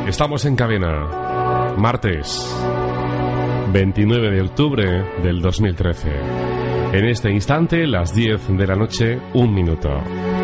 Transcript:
Estamos en cadena. Martes 29 de octubre del 2013. En este instante, las 10 de la noche, 1 minuto.